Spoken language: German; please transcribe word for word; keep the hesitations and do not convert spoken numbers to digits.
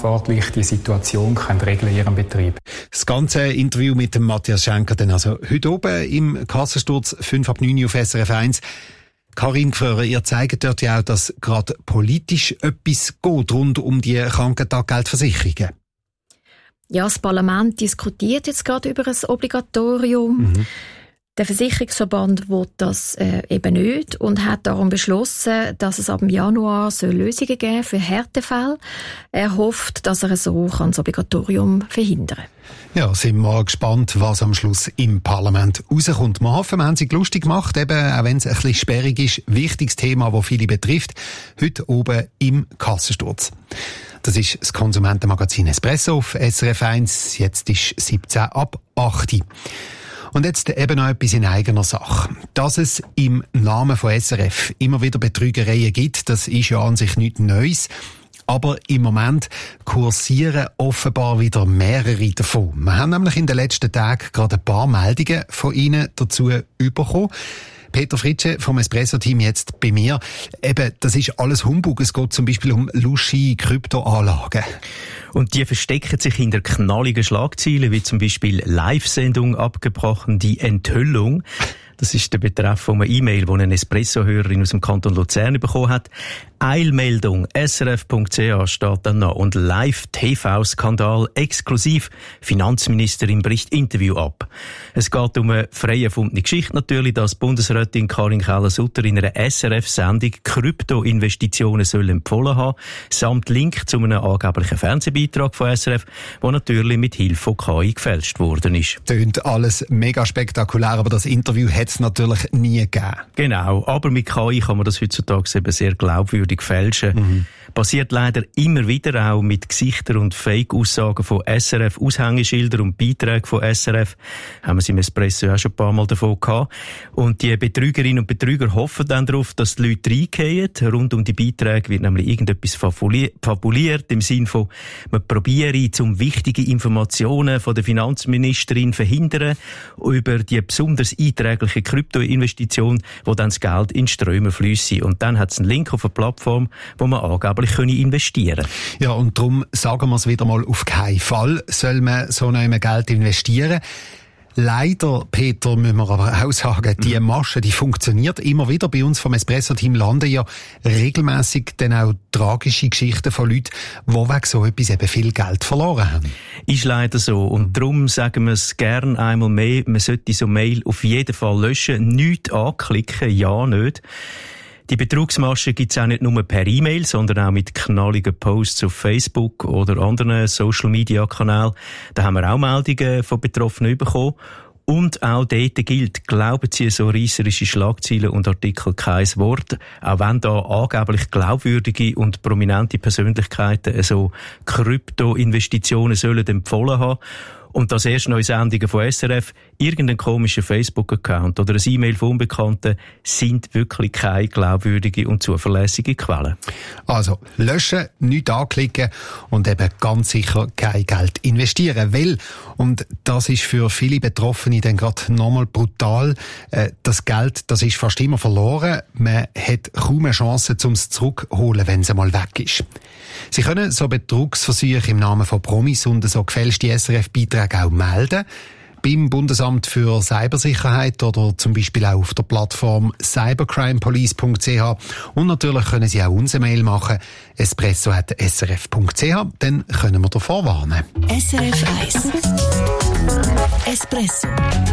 verantwortlich die Situation können regeln in ihrem Betrieb. Das ganze Interview mit dem Matthias Schenker, dann also heute oben im Kassensturz fünf ab neun auf S R F eins. Karin Gfrörer, ihr zeigt dort ja auch, dass gerade politisch etwas geht rund um die Krankentaggeldversicherungen. Ja, das Parlament diskutiert jetzt gerade über ein Obligatorium. Mhm. Der Versicherungsverband will das äh, eben nicht und hat darum beschlossen, dass es ab Januar soll Lösungen geben für Härtefälle. Er hofft, dass er so kann das Obligatorium verhindern kann. Ja, sind wir gespannt, was am Schluss im Parlament rauskommt. Wir hoffen, wir haben sich lustig gemacht, eben, auch wenn es ein bisschen sperrig ist. Wichtiges Thema, das viele betrifft. Heute oben im Kassensturz. Das ist das Konsumentenmagazin Espresso auf S R F eins. Jetzt ist siebzehn ab acht. Und jetzt eben noch etwas in eigener Sache. Dass es im Namen von S R F immer wieder Betrügereien gibt, das ist ja an sich nichts Neues. Aber im Moment kursieren offenbar wieder mehrere davon. Wir haben nämlich in den letzten Tagen gerade ein paar Meldungen von Ihnen dazu bekommen. Peter Fritsche vom Espresso-Team jetzt bei mir. Eben, das ist alles Humbug. Es geht zum Beispiel um lusche Kryptoanlagen. Und die verstecken sich hinter knalligen Schlagzeilen, wie zum Beispiel Live-Sendung abgebrochen, die Enthüllung. Das ist der Betreff von einer E-Mail, die eine Espresso-Hörerin aus dem Kanton Luzern bekommen hat. Eilmeldung, S R F Punkt C H steht dann noch. Und Live-T V-Skandal, exklusiv. Finanzministerin bricht Interview ab. Es geht um eine frei erfundene Geschichte natürlich, dass Bundesrätin Karin Keller-Sutter in einer S R F-Sendung Krypto-Investitionen soll empfohlen haben, samt Link zu einem angeblichen Fernsehbeitrag von S R F, der natürlich mit Hilfe von K I gefälscht worden ist. Tönt alles mega spektakulär, aber das Interview hat es natürlich nie gegeben. Genau, aber mit K I kann man das heutzutage eben sehr glaubwürdig fälschen. Mhm. Passiert leider immer wieder auch mit Gesichtern und Fake-Aussagen von S R F, Aushängeschilder und Beiträgen von S R F. Haben wir es im Espresso auch schon ein paar Mal davon gehabt. Und die Betrügerinnen und Betrüger hoffen dann darauf, dass die Leute reingehen. Rund um die Beiträge wird nämlich irgendetwas fabuliert, im Sinne von, man probiere, um wichtige Informationen von der Finanzministerin verhindern, über die besonders einträgliche Kryptoinvestition, wo dann das Geld in Ströme fließe. Und dann hat es einen Link auf eine Plattform, wo man angeblich investieren können. Ja, und darum sagen wir es wieder mal, auf keinen Fall soll man so noch Geld investieren. Leider, Peter, müssen wir aber auch sagen, die Masche, die funktioniert immer wieder. Bei uns vom Espresso-Team landen ja regelmässig dann auch tragische Geschichten von Leuten, die wegen so etwas eben viel Geld verloren haben. Ist leider so. Und darum sagen wir es gern einmal mehr, man sollte so Mail auf jeden Fall löschen, nichts anklicken, ja nicht. Die Betrugsmasche gibt's auch nicht nur per E-Mail, sondern auch mit knalligen Posts auf Facebook oder anderen Social-Media-Kanälen. Da haben wir auch Meldungen von Betroffenen bekommen. Und auch dort gilt, glauben Sie so reisserische Schlagzeilen und Artikel kein Wort, auch wenn da angeblich glaubwürdige und prominente Persönlichkeiten so Krypto-Investitionen sollen empfohlen haben. Und das erst neue Sendungen von S R F, irgendein komischer Facebook-Account oder ein E-Mail von Unbekannten sind wirklich keine glaubwürdige und zuverlässige Quellen. Also löschen, nichts anklicken und eben ganz sicher kein Geld investieren. Weil, und das ist für viele Betroffene dann gerade nochmal brutal, äh, das Geld, das ist fast immer verloren. Man hat kaum eine Chance, um es zurückzuholen, wenn es einmal weg ist. Sie können so Betrugsversuche im Namen von Promis und so gefälschte S R F-Beiträge auch melden. Beim Bundesamt für Cybersicherheit oder zum Beispiel auch auf der Plattform cybercrimepolice Punkt c h. Und natürlich können Sie auch uns eine Mail machen, espresso at s r f Punkt c h. Dann können wir davor warnen. S R F eins Espresso.